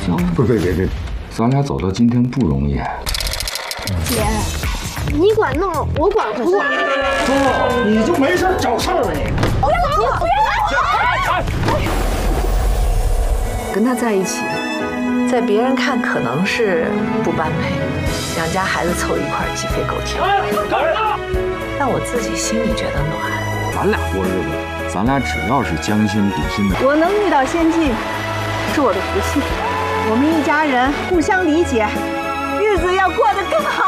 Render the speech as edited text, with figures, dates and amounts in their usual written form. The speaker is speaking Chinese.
行，别，咱俩走到今天不容易。 姐，你管弄，我管不弄。 哥，你就没事找事儿啊你？ 不要！ 跟他在一起，在别人看可能是不般配，两家孩子凑一块儿鸡飞狗跳。但我自己心里觉得暖。 咱俩过日子，咱俩只要是将心比心的。 我能遇到先进，是我的福气。我们一家人互相理解，日子要过得更好。